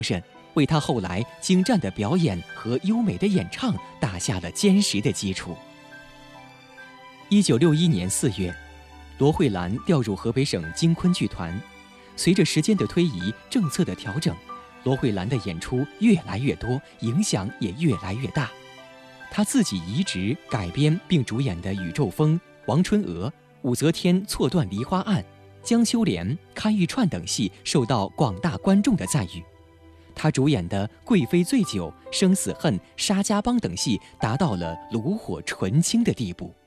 为他后来精湛的表演和优美的演唱打下了坚实的基础。1961年4月，罗慧兰调入河北省京昆剧团。随着时间的推移，政策的调整，罗慧兰的演出越来越多，影响也越来越大。她自己移植、改编并主演的《宇宙风》、王春娥、武则天错断梨花案、江秋莲、看玉串等戏受到广大观众的赞誉。她主演的《贵妃醉酒》、《生死恨》、《沙家浜》等戏达到了炉火纯青的地步。